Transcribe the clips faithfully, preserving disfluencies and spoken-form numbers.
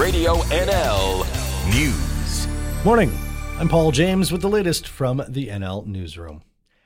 Radio N L News. Morning. I'm Paul James with the latest from the N L Newsroom.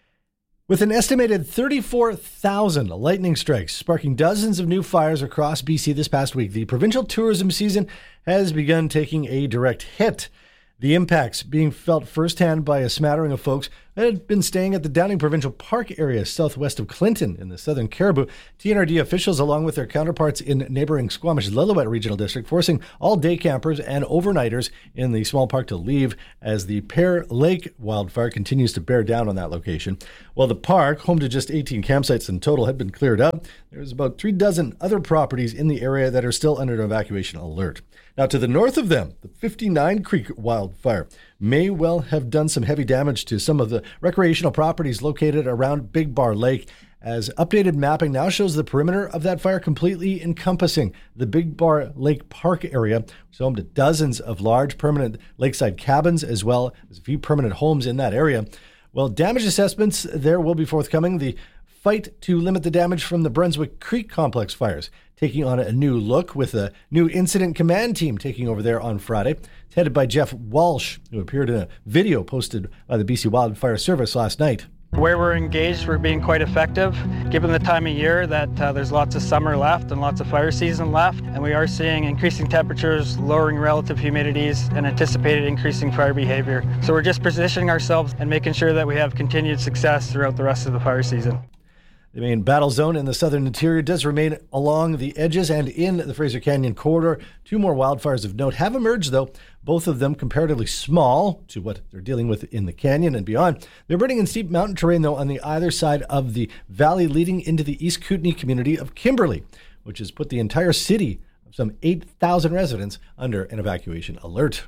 With an estimated thirty-four thousand lightning strikes sparking dozens of new fires across B C this past week, the provincial tourism season has begun taking a direct hit. The impacts being felt firsthand by a smattering of folks that had been staying at the Downing Provincial Park area southwest of Clinton in the southern Cariboo. T N R D officials, along with their counterparts in neighboring Squamish-Lillooet Regional District, forcing all day campers and overnighters in the small park to leave as the Pear Lake wildfire continues to bear down on that location. While the park, home to just eighteen campsites in total, had been cleared up, there's about three dozen other properties in the area that are still under an evacuation alert. Now, to the north of them, the fifty-nine Creek wildfire may well have done some heavy damage to some of the recreational properties located around Big Bar Lake, as updated mapping now shows the perimeter of that fire completely encompassing the Big Bar Lake Park area, which is home to dozens of large permanent lakeside cabins as well as a few permanent homes in that area. Well, damage assessments there will be forthcoming. The fight to limit the damage from the Brunswick Creek Complex fires taking on a new look, with a new incident command team taking over there on Friday. It's headed by Jeff Walsh, who appeared in a video posted by the B C Wildfire Service last night. Where we're engaged, we're being quite effective, given the time of year that uh, there's lots of summer left and lots of fire season left, and we are seeing increasing temperatures, lowering relative humidities, and anticipated increasing fire behavior. So we're just positioning ourselves and making sure that we have continued success throughout the rest of the fire season. The main battle zone in the southern interior does remain along the edges and in the Fraser Canyon corridor. Two more wildfires of note have emerged, though, both of them comparatively small to what they're dealing with in the canyon and beyond. They're burning in steep mountain terrain, though, on the either side of the valley leading into the East Kootenay community of Kimberley, which has put the entire city of some eight thousand residents under an evacuation alert.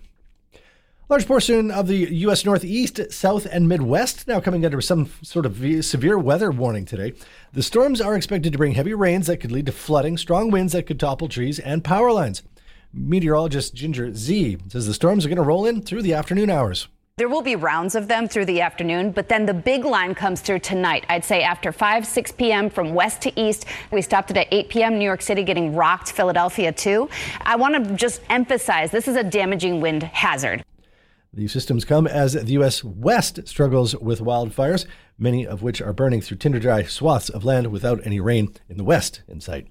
A large portion of the U S Northeast, South, and Midwest now coming under some sort of severe weather warning today. The storms are expected to bring heavy rains that could lead to flooding, strong winds that could topple trees and power lines. Meteorologist Ginger Z says the storms are going to roll in through the afternoon hours. There will be rounds of them through the afternoon, but then the big line comes through tonight. I'd say after five, six p.m. from west to east. We stopped it at eight p.m. New York City getting rocked, Philadelphia too. I want to just emphasize this is a damaging wind hazard. These systems come as the U S West struggles with wildfires, many of which are burning through tinder-dry swaths of land without any rain in the west in sight.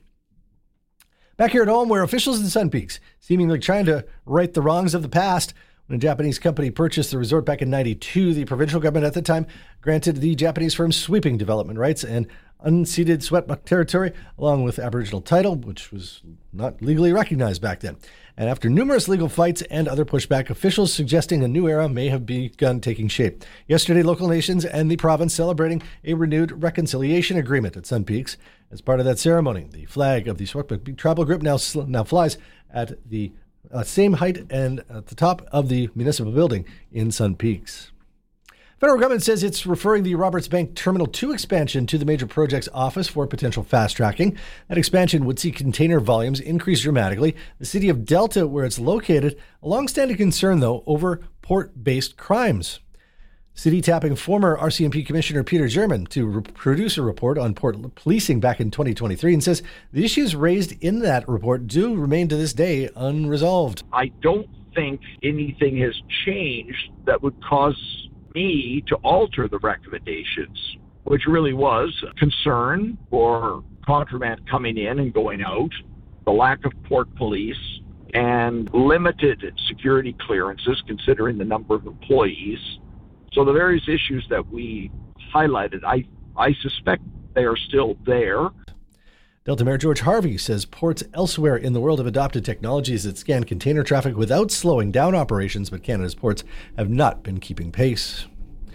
Back here at home, where officials in Sun Peaks seemingly trying to right the wrongs of the past. When a Japanese company purchased the resort back in ninety-two, the provincial government at the time granted the Japanese firm sweeping development rights and unceded Sweatbuck territory, along with Aboriginal title, which was not legally recognized back then. And after numerous legal fights and other pushback, officials suggesting a new era may have begun taking shape. Yesterday, local nations and the province celebrating a renewed reconciliation agreement at Sun Peaks. As part of that ceremony, the flag of the Sweatbuck tribal group now now flies at the uh, same height and at the top of the municipal building in Sun Peaks. Federal government says it's referring the Roberts Bank Terminal two expansion to the Major Projects Office for potential fast-tracking. That expansion would see container volumes increase dramatically. The city of Delta, where it's located, a long-standing concern, though, over port-based crimes. City tapping former R C M P Commissioner Peter German to re- produce a report on port policing back in twenty twenty-three, and says the issues raised in that report do remain to this day unresolved. I don't think anything has changed that would cause me to alter the recommendations, which really was concern for contraband coming in and going out, the lack of port police, and limited security clearances considering the number of employees. So the various issues that we highlighted, I, I suspect they are still there. Delta Mayor George Harvey says ports elsewhere in the world have adopted technologies that scan container traffic without slowing down operations, but Canada's ports have not been keeping pace.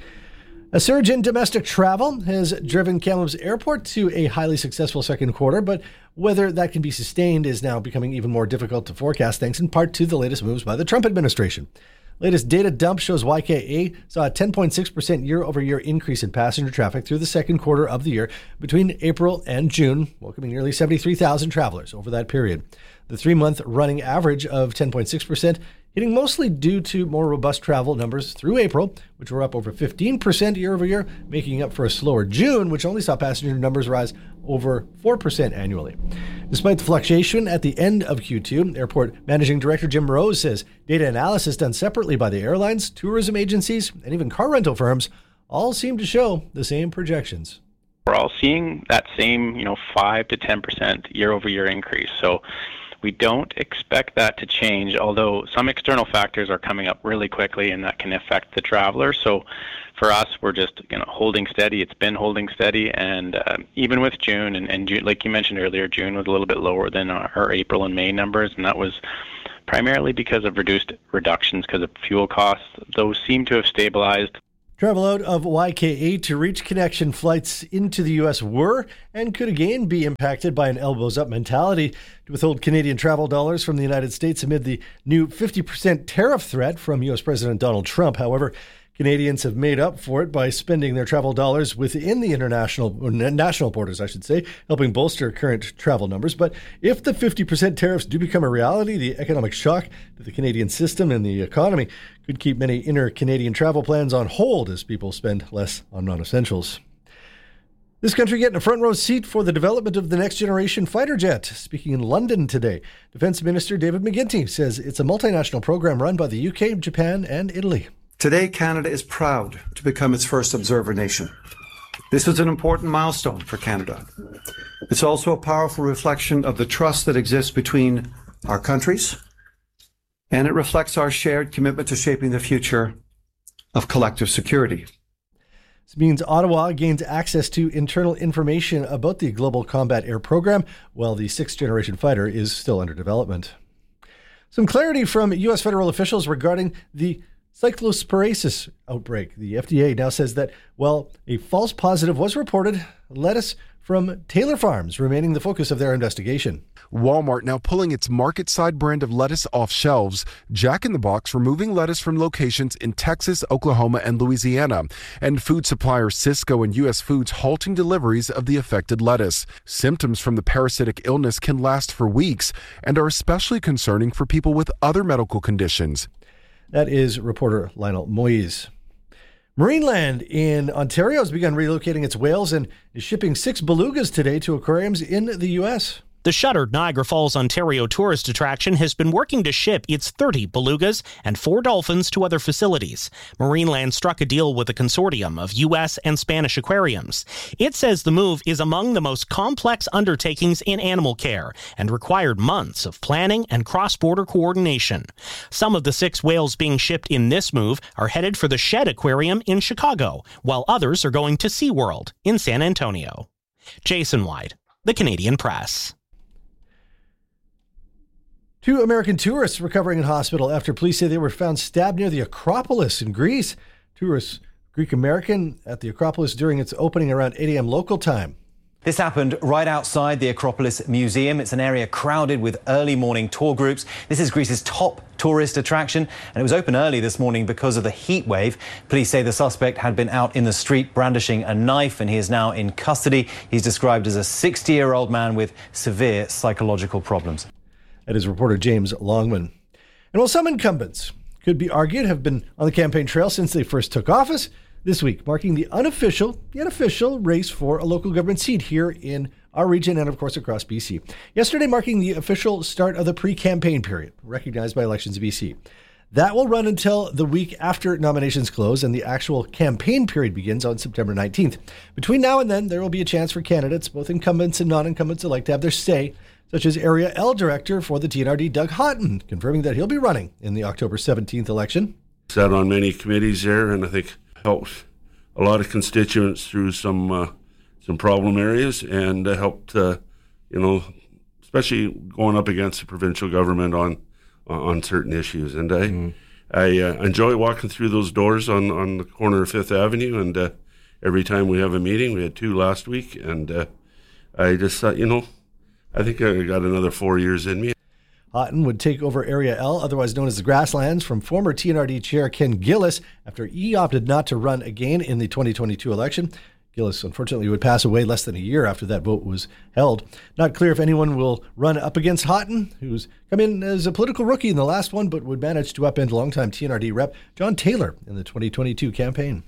A surge in domestic travel has driven Kamloops Airport to a highly successful second quarter, but whether that can be sustained is now becoming even more difficult to forecast, thanks in part to the latest moves by the Trump administration. Latest data dump shows Y K A saw a ten point six percent year-over-year increase in passenger traffic through the second quarter of the year between April and June, welcoming nearly seventy-three thousand travelers over that period. The three-month running average of ten point six percent hitting mostly due to more robust travel numbers through April, which were up over fifteen percent year over year, making up for a slower June, which only saw passenger numbers rise over four percent annually. Despite the fluctuation at the end of Q two, Airport Managing Director Jim Rose says data analysis done separately by the airlines, tourism agencies, and even car rental firms all seem to show the same projections. We're all seeing that same, you know, five to ten percent year-over-year increase. So we don't expect that to change, although some external factors are coming up really quickly and that can affect the traveler. So for us, we're just, you know, holding steady. It's been holding steady, and uh, even with June, and, and June, like you mentioned earlier, June was a little bit lower than our, our April and May numbers, and that was primarily because of reduced reductions because of fuel costs. Those seem to have stabilized. Travel out of Y K A to reach connection flights into the U S were and could again be impacted by an elbows-up mentality to withhold Canadian travel dollars from the United States amid the new fifty percent tariff threat from U S President Donald Trump. However, Canadians have made up for it by spending their travel dollars within the international or national borders, I should say, helping bolster current travel numbers. But if the fifty percent tariffs do become a reality, the economic shock to the Canadian system and the economy could keep many inter-Canadian travel plans on hold as people spend less on non-essentials. This country getting a front row seat for the development of the next generation fighter jet. Speaking in London today, Defence Minister David McGuinty says it's a multinational program run by the U K, Japan, and Italy. Today, Canada is proud to become its first observer nation. This is an important milestone for Canada. It's also a powerful reflection of the trust that exists between our countries, and it reflects our shared commitment to shaping the future of collective security. This means Ottawa gains access to internal information about the Global Combat Air Program, while the sixth-generation fighter is still under development. Some clarity from U S federal officials regarding the cyclosporasis outbreak. The F D A now says that, well, a false positive was reported, lettuce from Taylor Farms remaining the focus of their investigation. Walmart now pulling its market-side brand of lettuce off shelves. Jack in the Box removing lettuce from locations in Texas, Oklahoma, and Louisiana. And food supplier Sysco and U S Foods halting deliveries of the affected lettuce. Symptoms from the parasitic illness can last for weeks and are especially concerning for people with other medical conditions. That is reporter Lionel Moyes. Marineland in Ontario has begun relocating its whales and is shipping six belugas today to aquariums in the U S. The shuttered Niagara Falls, Ontario tourist attraction has been working to ship its thirty belugas and four dolphins to other facilities. Marineland struck a deal with a consortium of U S and Spanish aquariums. It says the move is among the most complex undertakings in animal care and required months of planning and cross-border coordination. Some of the six whales being shipped in this move are headed for the Shed Aquarium in Chicago, while others are going to SeaWorld in San Antonio. Jason White, The Canadian Press. Two American tourists recovering in hospital after police say they were found stabbed near the Acropolis in Greece. Tourists, Greek-American, at the Acropolis during its opening around eight a.m. local time. This happened right outside the Acropolis Museum. It's an area crowded with early morning tour groups. This is Greece's top tourist attraction, and it was open early this morning because of the heat wave. Police say the suspect had been out in the street brandishing a knife, and he is now in custody. He's described as a sixty-year-old man with severe psychological problems. That is reporter James Longman. And while some incumbents could be argued have been on the campaign trail since they first took office, this week marking the unofficial yet official race for a local government seat here in our region and, of course, across B C. Yesterday marking the official start of the pre-campaign period, recognized by Elections B C. That will run until the week after nominations close and the actual campaign period begins on September nineteenth. Between now and then, there will be a chance for candidates, both incumbents and non-incumbents alike, to have their say, such as Area L Director for the T N R D, Doug Houghton, confirming that he'll be running in the October seventeenth election. Sat on many committees there, and I think helped a lot of constituents through some uh, some problem areas, and uh, helped, uh, you know, especially going up against the provincial government on on certain issues. And I mm. I uh, enjoy walking through those doors on, on the corner of Fifth Avenue, and uh, every time we have a meeting, we had two last week, and uh, I just thought, you know, I think I got another four years in me. Houghton would take over Area L, otherwise known as the Grasslands, from former T N R D Chair Ken Gillis after he opted not to run again in the twenty twenty-two election. Gillis, unfortunately, would pass away less than a year after that vote was held. Not clear if anyone will run up against Houghton, who's come in as a political rookie in the last one, but would manage to upend longtime T N R D rep John Taylor in the twenty twenty-two campaign.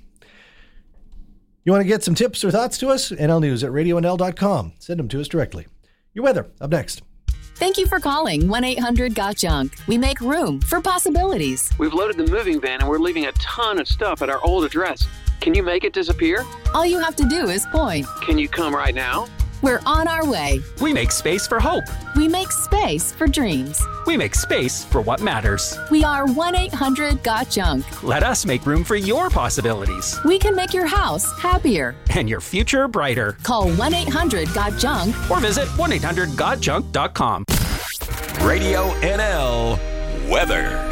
You want to get some tips or thoughts to us? N L News at radio N L dot com. Send them to us directly. Your weather, up next. Thank you for calling one eight hundred got junk. We make room for possibilities. We've loaded the moving van and we're leaving a ton of stuff at our old address. Can you make it disappear? All you have to do is point. Can you come right now? We're on our way. We make space for hope. We make space for dreams. We make space for what matters. We are one eight hundred got junk. Let us make room for your possibilities. We can make your house happier. And your future brighter. Call one eight hundred got junk or visit one eight hundred got junk dot com. Radio N L weather.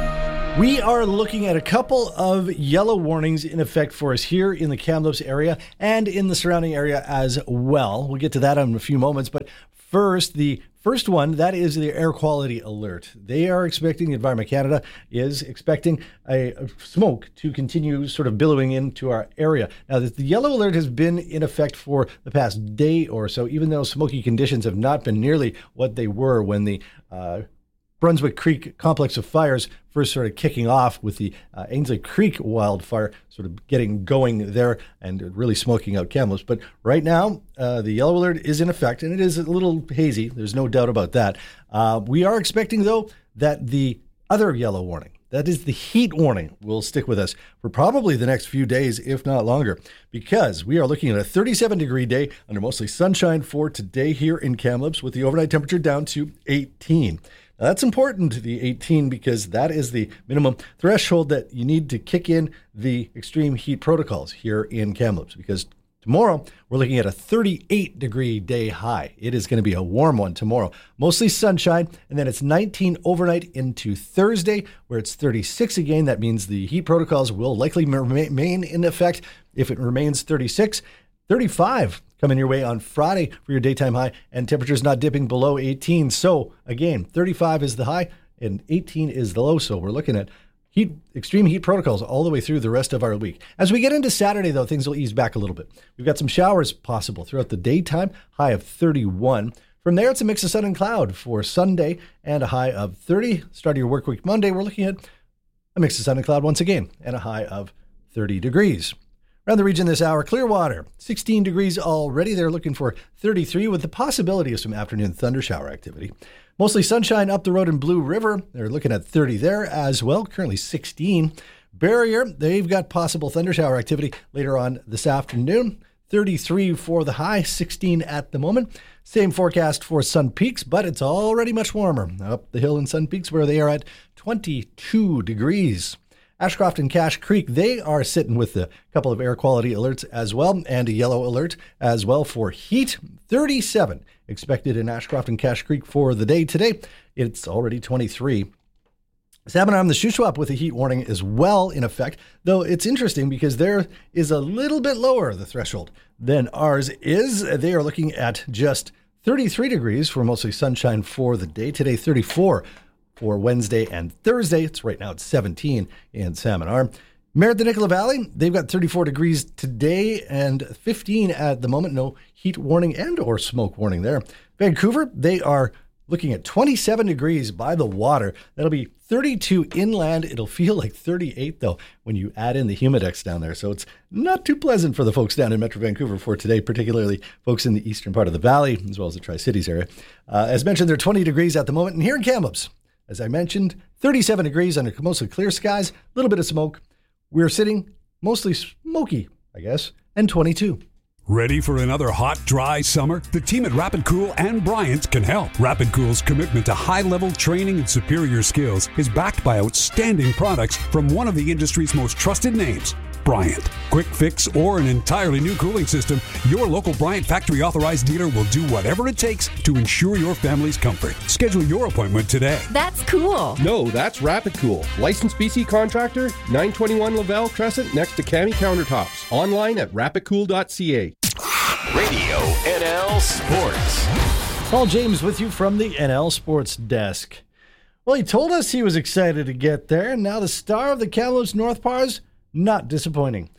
We are looking at a couple of yellow warnings in effect for us here in the Kamloops area and in the surrounding area as well. We'll get to that in a few moments, but first, the first one, that is the air quality alert. They are expecting, Environment Canada is expecting a, a smoke to continue sort of billowing into our area. Now, the, the yellow alert has been in effect for the past day or so, even though smoky conditions have not been nearly what they were when the uh, Brunswick Creek complex of fires first started kicking off with the uh, Ainsley Creek wildfire sort of getting going there and really smoking out Kamloops. But right now, uh, the yellow alert is in effect, and it is a little hazy. There's no doubt about that. Uh, we are expecting, though, that the other yellow warning, that is the heat warning, will stick with us for probably the next few days, if not longer, because we are looking at a thirty-seven degree day under mostly sunshine for today here in Kamloops with the overnight temperature down to eighteen. Now, that's important, the eighteen, because that is the minimum threshold that you need to kick in the extreme heat protocols here in Kamloops, because tomorrow we're looking at a thirty-eight degree day high. It is going to be a warm one tomorrow. Mostly sunshine, and then it's nineteen overnight into Thursday, where it's thirty-six again. That means the heat protocols will likely remain in effect if it remains thirty-six. thirty-five coming your way on Friday for your daytime high, and temperatures not dipping below eighteen. So again, thirty-five is the high and eighteen is the low. So we're looking at heat, extreme heat protocols all the way through the rest of our week. As we get into Saturday, though, things will ease back a little bit. We've got some showers possible throughout the daytime, high of thirty-one. From there, it's a mix of sun and cloud for Sunday and a high of thirty. Start of your work week Monday, we're looking at a mix of sun and cloud once again and a high of thirty degrees. Around the region this hour, Clearwater, sixteen degrees already. They're looking for thirty-three with the possibility of some afternoon thunder shower activity. Mostly sunshine up the road in Blue River. They're looking at thirty there as well, currently sixteen. Barrier, they've got possible thunder shower activity later on this afternoon. thirty-three for the high, sixteen at the moment. Same forecast for Sun Peaks, but it's already much warmer up the hill in Sun Peaks where they are at twenty-two degrees. Ashcroft and Cache Creek, they are sitting with a couple of air quality alerts as well, and a yellow alert as well for heat. thirty-seven expected in Ashcroft and Cache Creek for the day today. It's already twenty-three. Salmon Arm, the Shuswap with a heat warning as well in effect, though it's interesting because there is a little bit lower the threshold than ours is. They are looking at just thirty-three degrees for mostly sunshine for the day. Today, thirty-four. For Wednesday and Thursday. It's right now it's seventeen in Salmon Arm. Merritt, the Nicola Valley, they've got thirty-four degrees today and fifteen at the moment. No heat warning and or smoke warning there. Vancouver, they are looking at twenty-seven degrees by the water. That'll be thirty-two inland. It'll feel like thirty-eight, though, when you add in the humidex down there. So it's not too pleasant for the folks down in Metro Vancouver for today, particularly folks in the eastern part of the valley, as well as the Tri-Cities area. Uh, as mentioned, they're twenty degrees at the moment. And here in Kamloops, as I mentioned, thirty-seven degrees under mostly clear skies, a little bit of smoke. We're sitting mostly smoky, I guess, and twenty-two. Ready for another hot, dry summer? The team at Rapid Cool and Bryant can help. Rapid Cool's commitment to high-level training and superior skills is backed by outstanding products from one of the industry's most trusted names, Bryant. Quick fix or an entirely new cooling system, your local Bryant factory authorized dealer will do whatever it takes to ensure your family's comfort. Schedule your appointment today. That's cool. No, that's Rapid Cool. Licensed B C contractor, nine twenty-one Lavelle Crescent next to Cami Countertops. Online at rapid cool dot c a. Radio N L Sports. Paul James with you from the N L Sports Desk. Well, he told us he was excited to get there, and now the star of the Kamloops North Pars, not disappointing.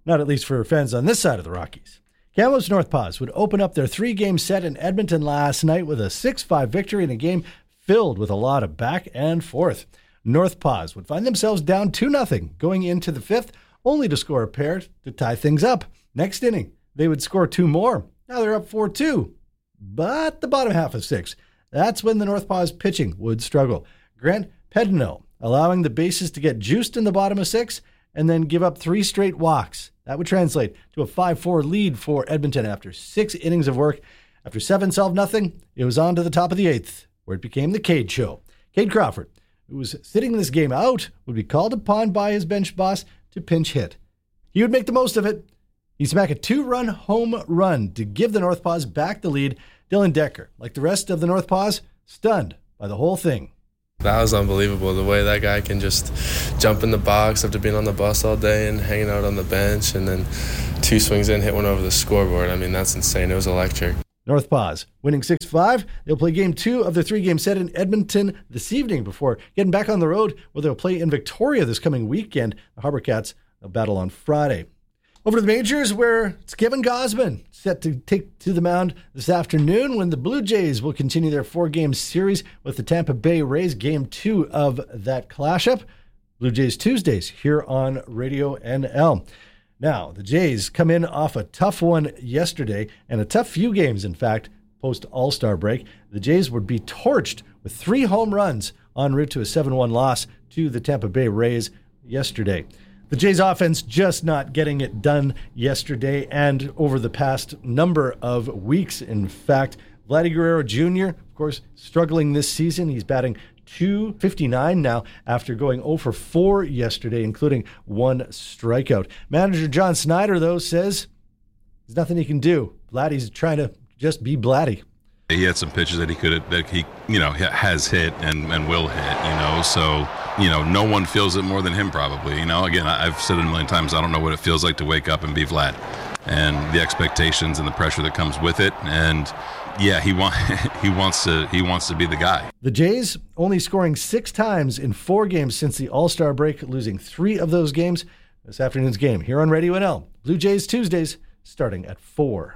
Not at least for fans on this side of the Rockies. Kamloops North Pas would open up their three-game set in Edmonton last night with a six five victory in a game filled with a lot of back and forth. North Pas would find themselves down two nothing going into the fifth, only to score a pair to tie things up. Next inning, they would score two more. Now they're up four two. But the bottom half of six, that's when the North Pas pitching would struggle. Grant Pedno allowing the bases to get juiced in the bottom of six and then give up three straight walks. That would translate to a five four lead for Edmonton after six innings of work. After seven solved nothing, it was on to the top of the eighth, where it became the Cade Show. Cade Crawford, who was sitting this game out, would be called upon by his bench boss to pinch hit. He would make the most of it. He'd smack a two-run home run to give the North Pas back the lead. Dylan Decker, like the rest of the North Pas, stunned by the whole thing. That was unbelievable, the way that guy can just jump in the box after being on the bus all day and hanging out on the bench, and then two swings in, hit one over the scoreboard. I mean, that's insane. It was electric. North Pas winning six five. They'll play game two of their three-game set in Edmonton this evening before getting back on the road, where they'll play in Victoria this coming weekend. The Harbor Cats will battle on Friday. Over to the majors, where it's Kevin Gausman set to take to the mound this afternoon when the Blue Jays will continue their four-game series with the Tampa Bay Rays, game two of that clash-up. Blue Jays Tuesdays here on Radio N L. Now, the Jays come in off a tough one yesterday, and a tough few games, in fact, post-All-Star break. The Jays would be torched with three home runs en route to a seven one loss to the Tampa Bay Rays yesterday. The Jays offense just not getting it done yesterday and over the past number of weeks. In fact, Vladdy Guerrero Junior, of course, struggling this season. He's batting two fifty-nine now after going oh for four yesterday, including one strikeout. Manager John Snyder, though, says there's nothing he can do. Vladdy's trying to just be Vladdy. He had some pitches that he could that he you know has hit and, and will hit, you know, so you know no one feels it more than him probably. You know, again, I've said it a million times, I don't know what it feels like to wake up and be Vlad, and the expectations and the pressure that comes with it. And yeah, he want he wants to he wants to be the guy. The Jays only scoring six times in four games since the All-Star break, losing three of those games. This afternoon's game here on Radio N L. Blue Jays Tuesdays starting at four.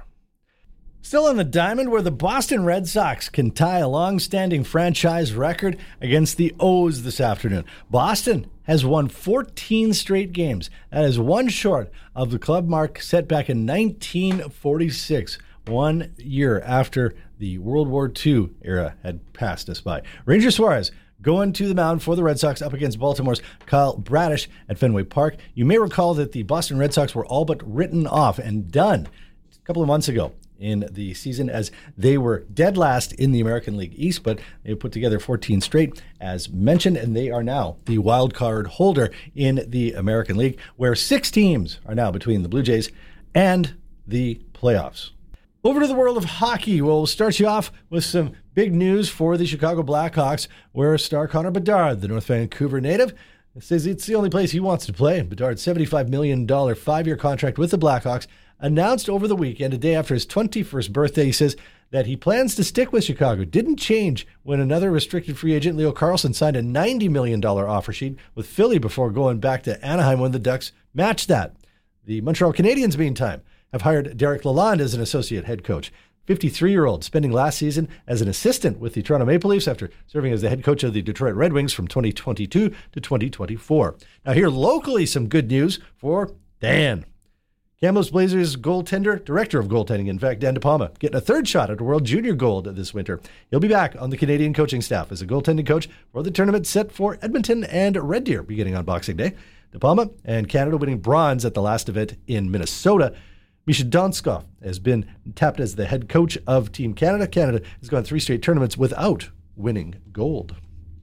Still on the diamond, where the Boston Red Sox can tie a long-standing franchise record against the O's this afternoon. Boston has won fourteen straight games. That is one short of the club mark set back in nineteen forty-six, one year after the World War Two era had passed us by. Ranger Suarez going to the mound for the Red Sox up against Baltimore's Kyle Bradish at Fenway Park. You may recall that the Boston Red Sox were all but written off and done a couple of months ago in the season, as they were dead last in the American League East, but they put together fourteen straight, as mentioned, and they are now the wild card holder in the American League, where six teams are now between the Blue Jays and the playoffs. Over to the world of hockey. We'll start you off with some big news for the Chicago Blackhawks, where star Connor Bedard, the North Vancouver native, says it's the only place he wants to play. Bedard's seventy-five million dollars five-year contract with the Blackhawks announced over the weekend, a day after his twenty-first birthday. He says that he plans to stick with Chicago. Didn't change when another restricted free agent, Leo Carlsson, signed a ninety million dollars offer sheet with Philly before going back to Anaheim when the Ducks matched that. The Montreal Canadiens, meantime, have hired Derek Lalonde as an associate head coach. fifty-three-year-old spending last season as an assistant with the Toronto Maple Leafs after serving as the head coach of the Detroit Red Wings from twenty twenty-two to twenty twenty-four. Now here locally, some good news for Dan. Kamloops Blazers goaltender, director of goaltending, in fact, Dan De Palma, getting a third shot at a World Junior Gold this winter. He'll be back on the Canadian coaching staff as a goaltending coach for the tournament set for Edmonton and Red Deer beginning on Boxing Day. De Palma and Canada winning bronze at the last event in Minnesota. Misha Donskov has been tapped as the head coach of Team Canada. Canada has gone three straight tournaments without winning gold.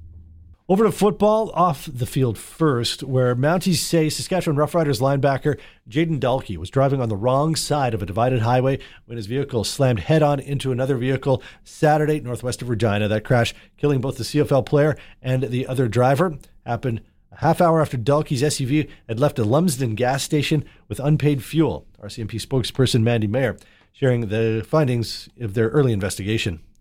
Over to football, off the field first, where Mounties say Saskatchewan Roughriders linebacker Jaden Dalkey was driving on the wrong side of a divided highway when his vehicle slammed head-on into another vehicle Saturday northwest of Regina. That crash killing both the C F L player and the other driver happened a half hour after Dalkey's S U V had left a Lumsden gas station with unpaid fuel. R C M P spokesperson Mandy Mayer sharing the findings of their early investigation.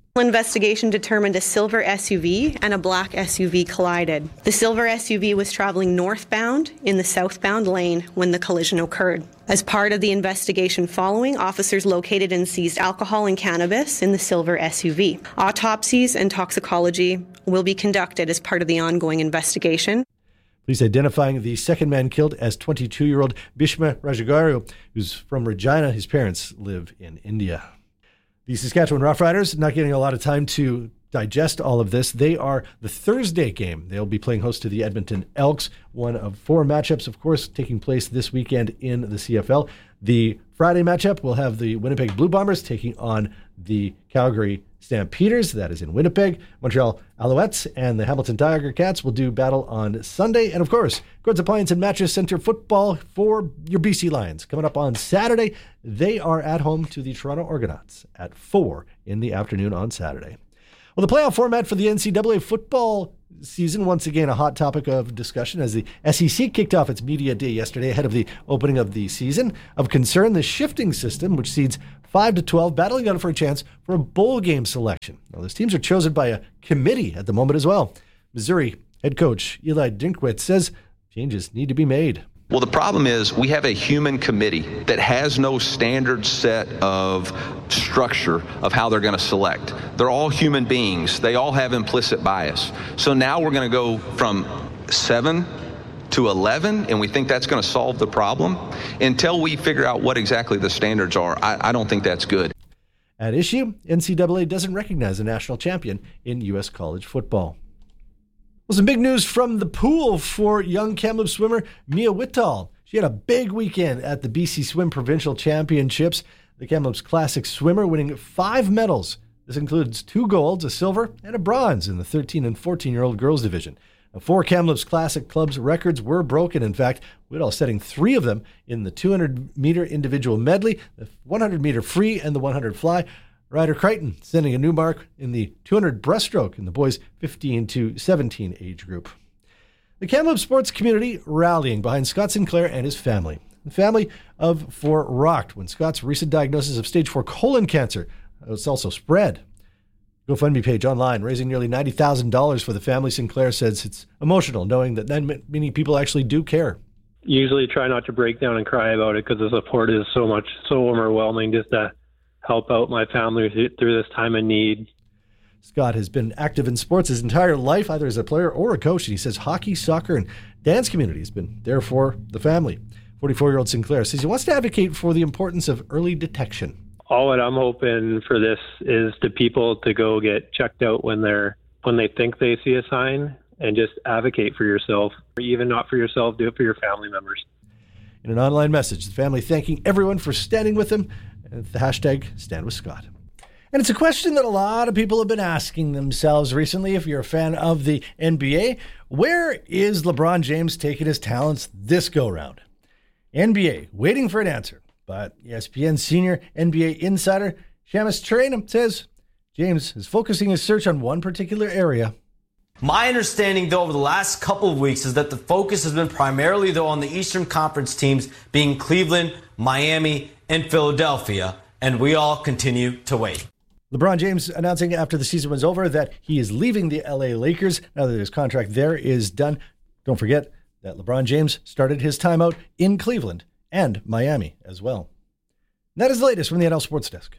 Investigation determined a silver S U V and a black S U V collided. The silver S U V was traveling northbound in the southbound lane when the collision occurred. As part of the investigation following, officers located and seized alcohol and cannabis in the silver S U V. Autopsies and toxicology will be conducted as part of the ongoing investigation. Police identifying the second man killed as twenty-two-year-old Bhishma Rajagaru, who's from Regina. His parents live in India. The Saskatchewan Roughriders not getting a lot of time to digest all of this. They are the Thursday game. They'll be playing host to the Edmonton Elks, one of four matchups, of course, taking place this weekend in the C F L. The Friday matchup will have the Winnipeg Blue Bombers taking on the Calgary Stampeders. That is in Winnipeg. Montreal Alouettes and the Hamilton Tiger Cats will do battle on Sunday. And, of course, Gord's Appliance and Mattress Center football for your B C Lions. Coming up on Saturday, they are at home to the Toronto Argonauts at four in the afternoon on Saturday. Well, the playoff format for the N C double A football season, once again a hot topic of discussion as the S E C kicked off its media day yesterday ahead of the opening of the season. Of concern, the shifting system, which seeds five to twelve, battling out for a chance for a bowl game selection. Now, those teams are chosen by a committee at the moment as well. Missouri head coach Eli Drinkwitz says changes need to be made. Well, the problem is we have a human committee that has no standard set of structure of how they're going to select. They're all human beings. They all have implicit bias. So now we're going to go from seven to eleven, and we think that's going to solve the problem. Until we figure out what exactly the standards are, I, I don't think that's good. At issue, N C double A doesn't recognize a national champion in U S college football. Well, some big news from the pool for young Kamloops swimmer Mia Whittall. She had a big weekend at the B C Swim Provincial Championships. The Kamloops Classic swimmer winning five medals. This includes two golds, a silver, and a bronze in the thirteen and fourteen-year-old girls division. Now, four Kamloops Classic Club's records were broken. In fact, Whittall setting three of them in the two hundred meter individual medley, the one hundred meter free, and the one hundred fly. Ryder Crichton setting a new mark in the two hundred breaststroke in the boys fifteen to seventeen age group. The Kamloops sports community rallying behind Scott Sinclair and his family. The family of four rocked when Scott's recent diagnosis of stage four colon cancer was also spread. GoFundMe page online raising nearly ninety thousand dollars for the family. Sinclair says it's emotional knowing that many people actually do care. Usually try not to break down and cry about it because the support is so much, so overwhelming just to help out my family through this time of need. Scott has been active in sports his entire life, either as a player or a coach. And he says hockey, soccer, and dance community has been there for the family. forty-four-year-old Sinclair says he wants to advocate for the importance of early detection. All that I'm hoping for this is to people to go get checked out when they're when they think they see a sign, and just advocate for yourself, or even not for yourself, do it for your family members. In an online message, the family thanking everyone for standing with them. And the hashtag Stand With Scott. And it's a question that a lot of people have been asking themselves recently. If you're a fan of the N B A, where is LeBron James taking his talents this go-round? N B A waiting for an answer. But E S P N senior N B A insider Shamus Charania says James is focusing his search on one particular area. My understanding, though, over the last couple of weeks is that the focus has been primarily, though, on the Eastern Conference teams being Cleveland, Miami, and Philadelphia, and we all continue to wait. LeBron James announcing after the season was over that he is leaving the L A Lakers now that his contract there is done. Don't forget that LeBron James started his timeout in Cleveland and Miami as well. And that is the latest from the N L Sports Desk.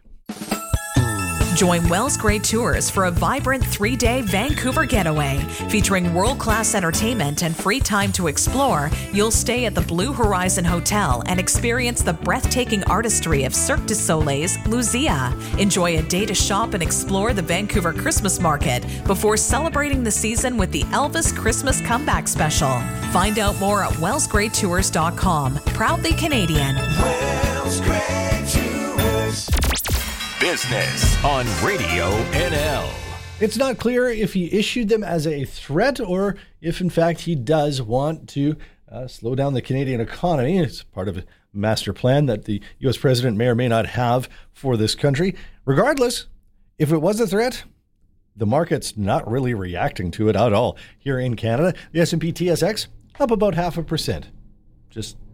Join Wells Gray Tours for a vibrant three-day Vancouver getaway. Featuring world-class entertainment and free time to explore, you'll stay at the Blue Horizon Hotel and experience the breathtaking artistry of Cirque du Soleil's Lucia. Enjoy a day to shop and explore the Vancouver Christmas market before celebrating the season with the Elvis Christmas Comeback Special. Find out more at wells gray tours dot com. Proudly Canadian. Wells Gray Tours. Business on Radio N L. It's not clear if he issued them as a threat or if, in fact, he does want to uh, slow down the Canadian economy. It's part of a master plan that the U S president may or may not have for this country. Regardless, if it was a threat, the market's not really reacting to it at all. Here in Canada, the S and P T S X up about half a percent. Just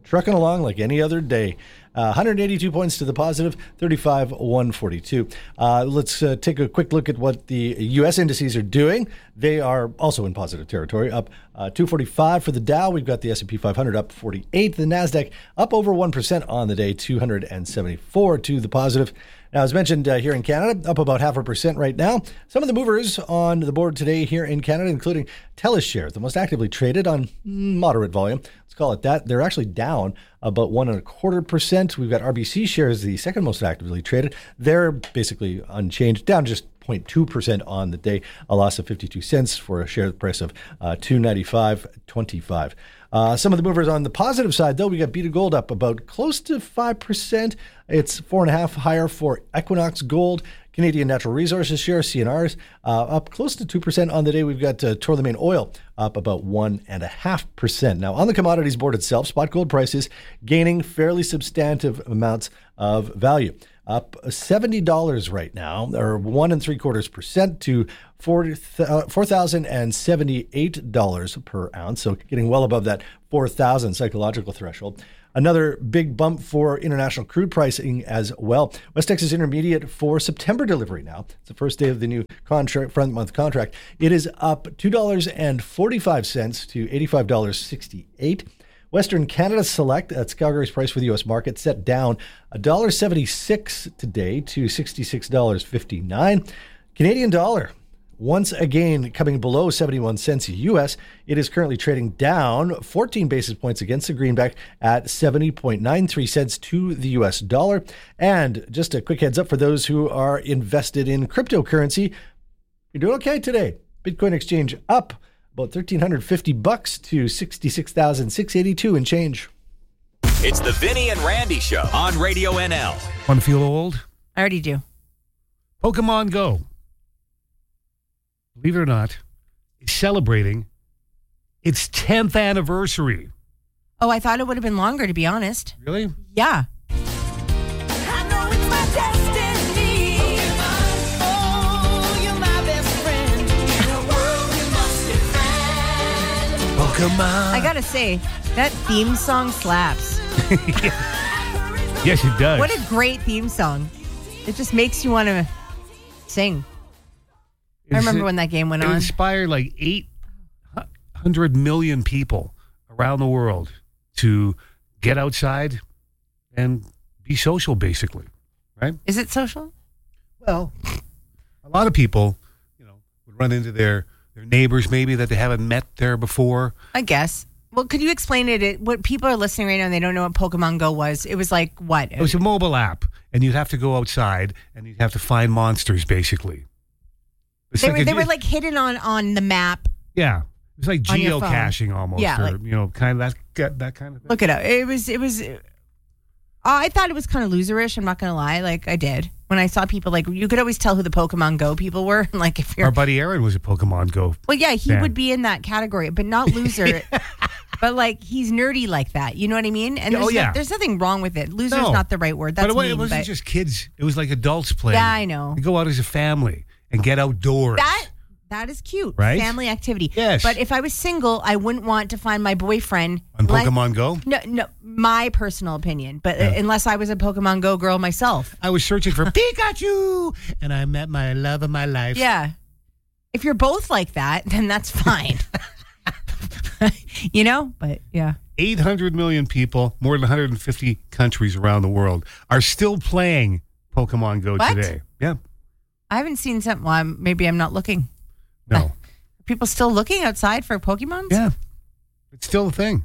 trucking along like any other day. Uh, one hundred eighty-two points to the positive, thirty-five one forty-two. Uh, let's uh, take a quick look at what the U S indices are doing. They are also in positive territory, up uh, two forty-five for the Dow. We've got the S and P five hundred up forty-eight. The NASDAQ up over one percent on the day, two hundred seventy-four to the positive. Now, as mentioned uh, here in Canada, up about half a percent right now. Some of the movers on the board today here in Canada, including TELUS shares, the most actively traded on moderate volume. Let's call it that. They're actually down about one and a quarter percent. We've got R B C shares, the second most actively traded. They're basically unchanged, down just zero point two percent on the day, a loss of fifty-two cents for a share price of uh, two ninety-five twenty-five. Uh, some of the movers on the positive side, though, we got Beta Gold up about close to five percent. It's four and a half higher for Equinox Gold. Canadian Natural Resources share, C N Rs, uh, up close to two percent on the day. We've got uh, Torlamine Oil up about one and a half percent. Now, on the commodities board itself, spot gold prices gaining fairly substantive amounts of value. Up seventy dollars right now, or one and three quarters percent to four thousand seventy-eight dollars per ounce. So getting well above that four thousand psychological threshold. Another big bump for international crude pricing as well. West Texas Intermediate for September delivery now. It's the first day of the new contract, front month contract. It is up two dollars and forty-five cents to eighty-five dollars and sixty-eight cents. Western Canada Select, that's Calgary's price for the U S market, set down one dollar seventy-six today to sixty-six dollars and fifty-nine cents. Canadian dollar, once again coming below seventy-one cents U S. It is currently trading down fourteen basis points against the greenback at seventy point nine three cents to the U S dollar. And just a quick heads up for those who are invested in cryptocurrency, you're doing okay today. Bitcoin exchange up about one thousand three hundred fifty bucks to sixty-six thousand six hundred eighty-two and change. It's the Vinny and Randy Show on Radio N L. Want to feel old? I already do. Pokemon Go, believe it or not, is celebrating its tenth anniversary. Oh, I thought it would have been longer, to be honest. Really? Yeah. Pokemon. I gotta say, that theme song slaps. Yes, it does. What a great theme song. It just makes you want to sing. It's, I remember when that game went it on. It inspired like eight hundred million people around the world to get outside and be social, basically. Right? Is it social? Well, a lot of people, you know, would run into their, their neighbors maybe that they haven't met there before. I guess. Well, could you explain it? it? What people are listening right now and they don't know what Pokemon Go was. It was like what? It was a mobile app, and you'd have to go outside and you'd have to find monsters, basically. It's they like were, a, they were like hidden on, on the map. Yeah. It was like geocaching almost. Yeah, or, like, you know, kind of that, that kind of thing. Look it up. It was, it was, uh, I thought it was kind of loserish. I'm not going to lie. Like, I did. When I saw people, like, you could always tell who the Pokemon Go people were. Like, if you're. Our buddy Aaron was a Pokemon Go. Well, yeah, he fan. would be in that category, but not loser. But, like, he's nerdy like that. You know what I mean? And Oh, there's, yeah. no, there's nothing wrong with it. Loser's No. not the right word. That's but it, mean, it wasn't but just kids. It was like adults playing. Yeah, I know. They go out as a family and get outdoors. That that is cute. Right? Family activity. Yes. But if I was single, I wouldn't want to find my boyfriend On like- Pokemon Go? No, no, my personal opinion. But uh, Yeah. unless I was a Pokemon Go girl myself. I was searching for Pikachu, and I met my love of my life. Yeah. If you're both like that, then that's fine. You know? But yeah. eight hundred million people, more than one hundred fifty countries around the world, are still playing Pokemon Go What? today. Yeah. I haven't seen some. Well, I'm, maybe I'm not looking. No. Are people still looking outside for Pokemons? Yeah. It's still a thing.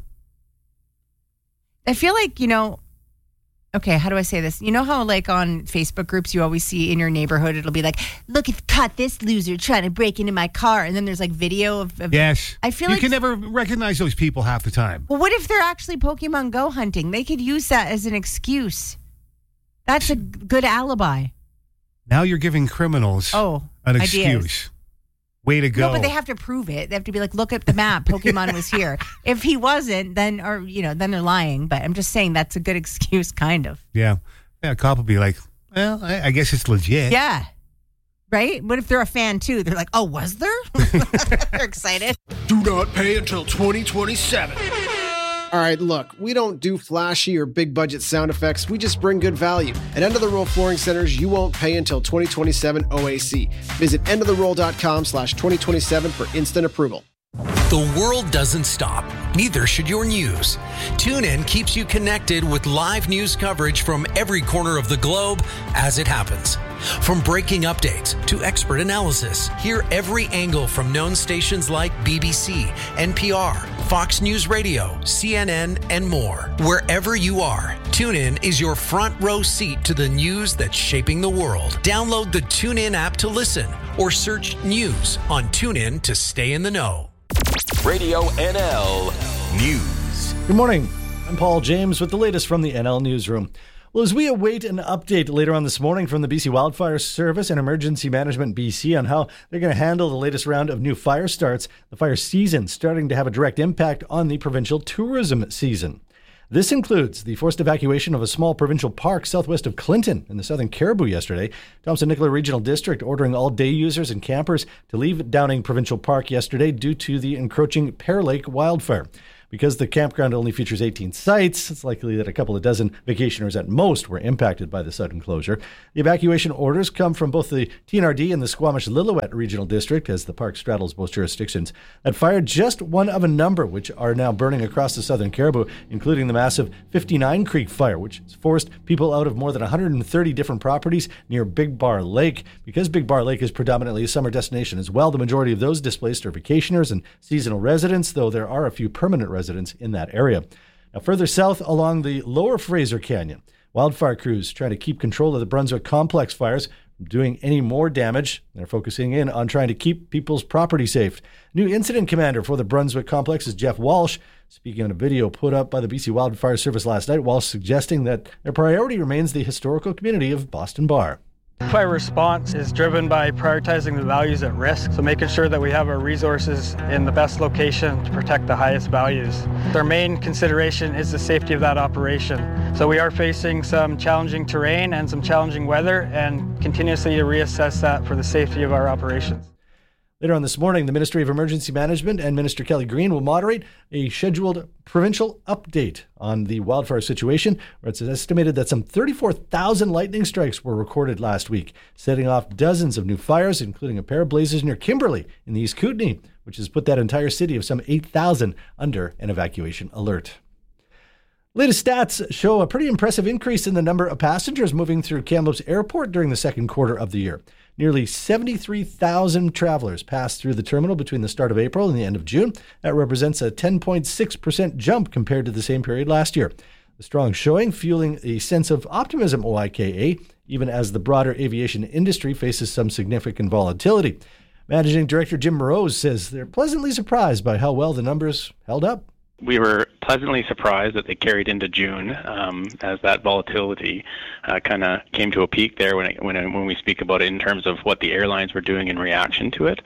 I feel like, you know, okay, how do I say this? You know how, like, on Facebook groups, you always see in your neighborhood, it'll be like, look, it caught this loser trying to break into my car. And then there's, like, video of. of Yes. I feel you like. can never recognize those people half the time. Well, what if they're actually Pokemon Go hunting? They could use that as an excuse. That's a good alibi. Now you're giving criminals Oh, an ideas. excuse. Way to go. No, but they have to prove it. They have to be like, look at the map. Pokemon was here. If he wasn't, then, or, you know, then they're lying. But I'm just saying that's a good excuse, kind of. Yeah. Yeah, a cop will be like, well, I, I guess it's legit. Yeah. Right? What if they're a fan, too? They're like, oh, was there? They're excited. Do not pay until twenty twenty-seven. All right, look, we don't do flashy or big budget sound effects. We just bring good value. At End of the Roll Flooring Centers, you won't pay until twenty twenty-seven O A C. Visit end of the roll dot com slash twenty twenty-seven for instant approval. The world doesn't stop. Neither should your news. TuneIn keeps you connected with live news coverage from every corner of the globe as it happens. From breaking updates to expert analysis, hear every angle from known stations like B B C, N P R, Fox News Radio, C N N, and more. Wherever you are, TuneIn is your front row seat to the news that's shaping the world. Download the TuneIn app to listen or search news on TuneIn to stay in the know. Radio N L News. Good morning. I'm Paul James with the latest from the N L Newsroom. Well, as we await an update later on this morning from the B C Wildfire Service and Emergency Management B C on how they're going to handle the latest round of new fire starts, the fire season starting to have a direct impact on the provincial tourism season. This includes the forced evacuation of a small provincial park southwest of Clinton in the Southern Cariboo yesterday. Thompson-Nicola Regional District ordering all day users and campers to leave Downing Provincial Park yesterday due to the encroaching Pear Lake wildfire. Because the campground only features eighteen sites, it's likely that a couple of dozen vacationers at most were impacted by the sudden closure. The evacuation orders come from both the T N R D and the Squamish-Lillooet Regional District, as the park straddles both jurisdictions. That fire, just one of a number which are now burning across the Southern Cariboo, including the massive fifty-nine Creek Fire, which has forced people out of more than one hundred thirty different properties near Big Bar Lake. Because Big Bar Lake is predominantly a summer destination as well, the majority of those displaced are vacationers and seasonal residents, though there are a few permanent residents residents in that area. Now, further south along the lower Fraser Canyon, wildfire crews trying to keep control of the Brunswick complex fires from doing any more damage. They're focusing in on trying to keep people's property safe. New incident commander for the Brunswick complex is Jeff Walsh. Speaking on a video put up by the B C Wildfire Service last night, Walsh suggesting that their priority remains the historical community of Boston Bar. Fire response is driven by prioritizing the values at risk, so making sure that we have our resources in the best location to protect the highest values. Our main consideration is the safety of that operation. So we are facing some challenging terrain and some challenging weather, and continuously reassess that for the safety of our operations. Later on this morning, the Ministry of Emergency Management and Minister Kelly Green will moderate a scheduled provincial update on the wildfire situation, where it's estimated that some thirty-four thousand lightning strikes were recorded last week, setting off dozens of new fires, including a pair of blazes near Kimberley in the East Kootenay, which has put that entire city of some eight thousand under an evacuation alert. Latest stats show a pretty impressive increase in the number of passengers moving through Kamloops Airport during the second quarter of the year. Nearly seventy-three thousand travelers passed through the terminal between the start of April and the end of June. That represents a ten point six percent jump compared to the same period last year. The strong showing fueling a sense of optimism, O I K A, even as the broader aviation industry faces some significant volatility. Managing Director Jim Morose says they're pleasantly surprised by how well the numbers held up. We were pleasantly surprised that they carried into June, um, as that volatility uh, kind of came to a peak there when it, when it, when we speak about it in terms of what the airlines were doing in reaction to it.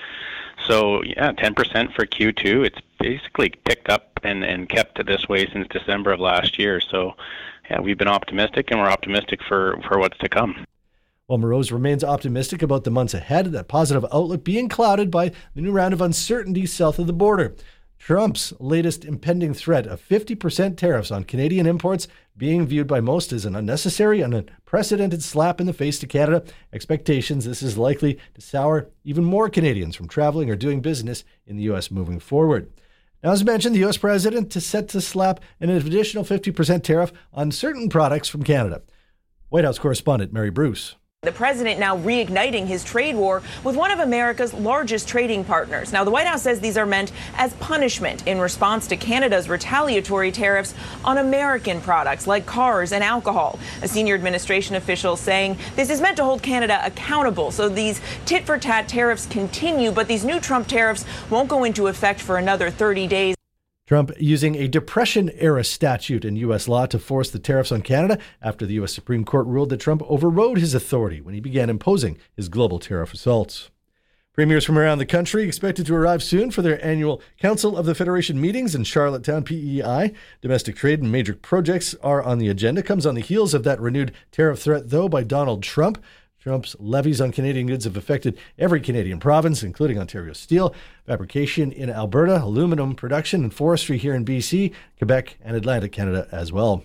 So yeah, ten percent for Q two. It's basically picked up and, and kept this way since December of last year. So yeah, we've been optimistic, and we're optimistic for, for what's to come. While Morose remains optimistic about the months ahead, that positive outlook being clouded by the new round of uncertainty south of the border. Trump's latest impending threat of fifty percent tariffs on Canadian imports being viewed by most as an unnecessary and unprecedented slap in the face to Canada. Expectations this is likely to sour even more Canadians from traveling or doing business in the U S moving forward. Now, as mentioned, the U S president is set to slap an additional fifty percent tariff on certain products from Canada. White House correspondent Mary Bruce. The president now reigniting his trade war with one of America's largest trading partners. Now, the White House says these are meant as punishment in response to Canada's retaliatory tariffs on American products like cars and alcohol. A senior administration official saying this is meant to hold Canada accountable. So these tit-for-tat tariffs continue, but these new Trump tariffs won't go into effect for another thirty days. Trump using a Depression-era statute in U S law to force the tariffs on Canada after the U S Supreme Court ruled that Trump overrode his authority when he began imposing his global tariff assaults. Premiers from around the country expected to arrive soon for their annual Council of the Federation meetings in Charlottetown, P E I. Domestic trade and major projects are on the agenda. Comes on the heels of that renewed tariff threat, though, by Donald Trump. Trump's levies on Canadian goods have affected every Canadian province, including Ontario Steel, fabrication in Alberta, aluminum production and forestry here in B C, Quebec, and Atlantic Canada as well.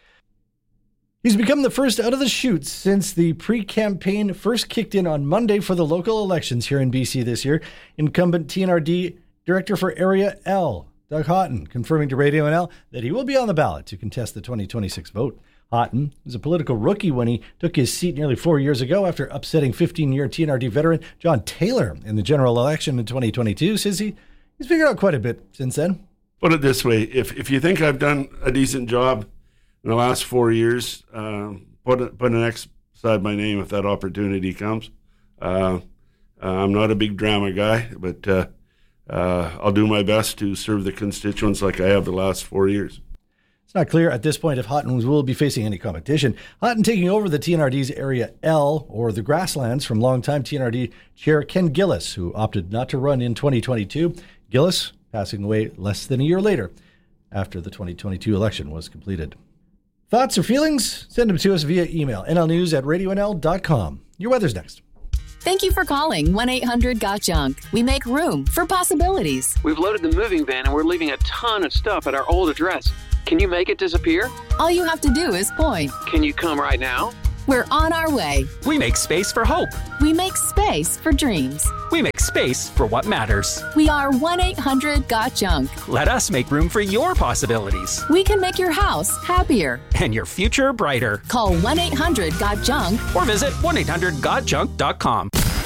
He's become the first out of the chute since the pre-campaign first kicked in on Monday for the local elections here in B C this year. Incumbent T N R D Director for Area L, Doug Haughton, confirming to Radio N L that he will be on the ballot to contest the twenty twenty-six vote. Haughton was a political rookie when he took his seat nearly four years ago after upsetting fifteen-year T N R D veteran John Taylor in the general election in twenty twenty-two. Says he, he's figured out quite a bit since then. Put it this way, if if you think I've done a decent job in the last four years, uh, put, a, put an X beside my name if that opportunity comes. Uh, uh, I'm not a big drama guy, but uh, uh, I'll do my best to serve the constituents like I have the last four years. It's not clear at this point if Haughton will be facing any competition. Haughton taking over the T N R D's Area L, or the Grasslands, from longtime T N R D Chair Ken Gillis, who opted not to run in twenty twenty-two. Gillis passing away less than a year later after the twenty twenty-two election was completed. Thoughts or feelings? Send them to us via email, n l news at radio n l dot com. Your weather's next. Thank you for calling one eight hundred got junk. We make room for possibilities. We've loaded the moving van and we're leaving a ton of stuff at our old address. Can you make it disappear? All you have to do is point. Can you come right now? We're on our way. We make space for hope. We make space for dreams. We make space for what matters. We are one eight hundred got junk. Let us make room for your possibilities. We can make your house happier. And your future brighter. Call one eight hundred got junk. Or visit one eight hundred got junk dot com.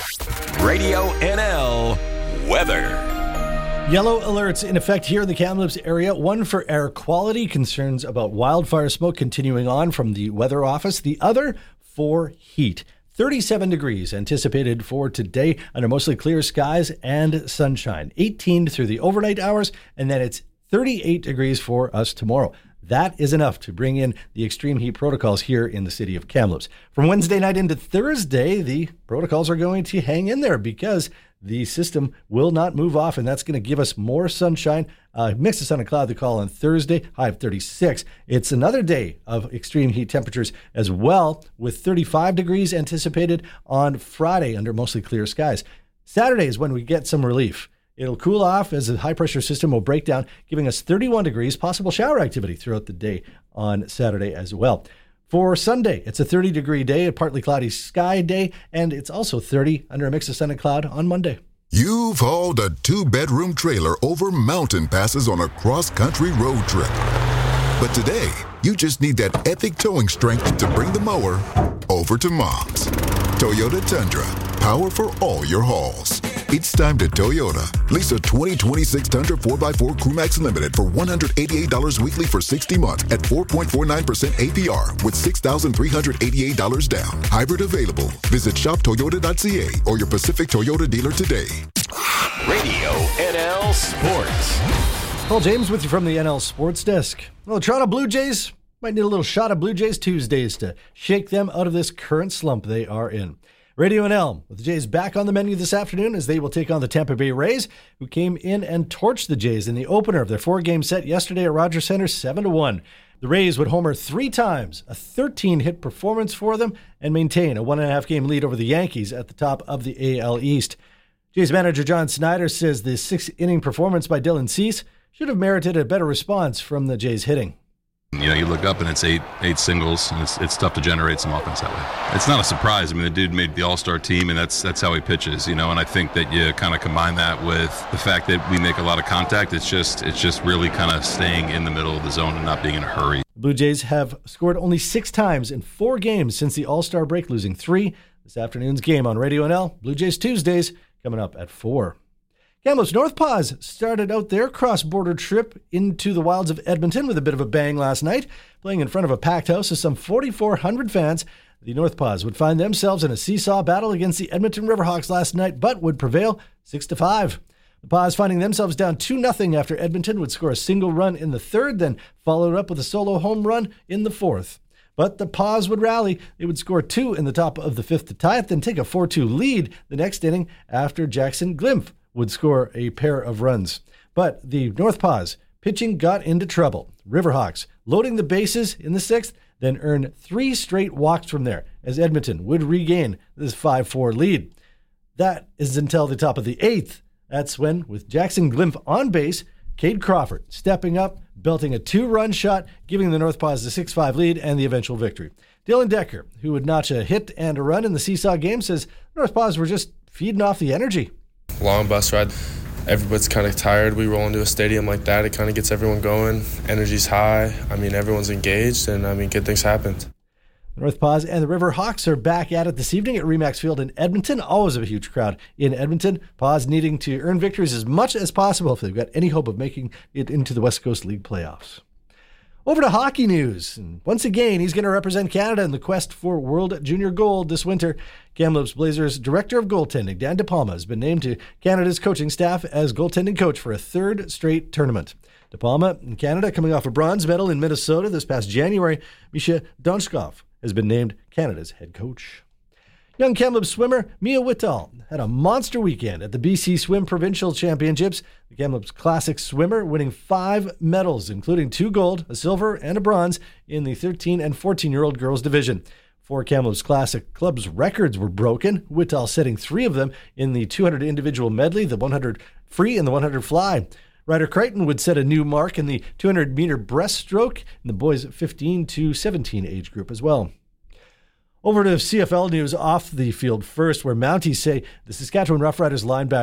Radio N L weather. Yellow alerts in effect here in the Kamloops area. One for air quality, concerns about wildfire smoke continuing on from the weather office. The other for heat. thirty-seven degrees anticipated for today under mostly clear skies and sunshine. eighteen through the overnight hours, and then it's thirty-eight degrees for us tomorrow. That is enough to bring in the extreme heat protocols here in the city of Kamloops. From Wednesday night into Thursday, the protocols are going to hang in there because the system will not move off, and that's going to give us more sunshine. Uh, mix of sun and cloud, the call on Thursday, high of thirty-six. It's another day of extreme heat temperatures as well, with thirty-five degrees anticipated on Friday under mostly clear skies. Saturday is when we get some relief. It'll cool off as the high-pressure system will break down, giving us thirty-one degrees, possible shower activity throughout the day on Saturday as well. For Sunday, it's a thirty-degree day, a partly cloudy sky day, and it's also thirty under a mix of sun and cloud on Monday. You've hauled a two-bedroom trailer over mountain passes on a cross-country road trip. But today, you just need that epic towing strength to bring the mower over to Mom's. Toyota Tundra, power for all your hauls. It's time to Toyota. Lease a twenty twenty-six Tundra four by four Crewmax Limited for one hundred eighty-eight dollars weekly for sixty months at four point four nine percent A P R with six thousand three hundred eighty-eight dollars down. Hybrid available. Visit shop toyota dot c a or your Pacific Toyota dealer today. Radio N L Sports. Paul James with you from the N L Sports Desk. Well, the Toronto Blue Jays might need a little shot of Blue Jays Tuesdays to shake them out of this current slump they are in. Radio N L with the Jays back on the menu this afternoon as they will take on the Tampa Bay Rays, who came in and torched the Jays in the opener of their four-game set yesterday at Rogers Centre, seven to one. The Rays would homer three times, a thirteen-hit performance for them, and maintain a one-and-a-half-game lead over the Yankees at the top of the A L East. Jays manager John Snyder says the six-inning performance by Dylan Cease should have merited a better response from the Jays hitting. You know, you look up and it's eight eight singles, and it's it's tough to generate some offense that way. It's not a surprise. I mean, the dude made the All-Star team, and that's that's how he pitches, you know. And I think that you kind of combine that with the fact that we make a lot of contact. It's just it's just really kind of staying in the middle of the zone and not being in a hurry. The Blue Jays have scored only six times in four games since the All-Star break, losing three. This afternoon's game on Radio N L, Blue Jays Tuesdays, coming up at four. Kamloops North Paws started out their cross-border trip into the wilds of Edmonton with a bit of a bang last night. Playing in front of a packed house of some forty-four hundred fans, the North Paws would find themselves in a seesaw battle against the Edmonton Riverhawks last night, but would prevail six to five. The Paws finding themselves down two nothing after Edmonton would score a single run in the third, then followed up with a solo home run in the fourth. But the Paws would rally. They would score two in the top of the fifth to tie it, then take a four two lead the next inning after Jackson Glimpf would score a pair of runs. But the North Paws pitching got into trouble. Riverhawks loading the bases in the sixth, then earn three straight walks from there as Edmonton would regain this five four lead. That is until the top of the eighth. That's when, with Jackson Glymph on base, Cade Crawford stepping up, belting a two-run shot, giving the North Paws the six five lead and the eventual victory. Dylan Decker, who would notch a hit and a run in the Seesaw game, says North Paws were just feeding off the energy. Long bus ride. Everybody's kind of tired. We roll into a stadium like that. It kind of gets everyone going. Energy's high. I mean, everyone's engaged, and, I mean, good things happened. The North Paws and the River Hawks are back at it this evening at Remax Field in Edmonton. Always a huge crowd in Edmonton. Paws needing to earn victories as much as possible if they've got any hope of making it into the West Coast League playoffs. Over to hockey news. And once again, he's going to represent Canada in the quest for World Junior Gold this winter. Kamloops Blazers Director of Goaltending, Dan DePalma, has been named to Canada's coaching staff as goaltending coach for a third straight tournament. DePalma in Canada coming off a bronze medal in Minnesota this past January. Misha Donchkov has been named Canada's head coach. Young Kamloops swimmer Mia Whitall had a monster weekend at the B C Swim Provincial Championships. The Kamloops Classic swimmer winning five medals, including two gold, a silver, and a bronze in the thirteen and fourteen-year-old girls division. Four Kamloops Classic Club's records were broken, Whitall setting three of them in the two hundred individual medley, the one hundred free, and the one hundred fly. Ryder Crichton would set a new mark in the two hundred meter breaststroke in the boys fifteen to seventeen age group as well. Over to C F L news off the field first, where Mounties say the Saskatchewan Roughriders linebacker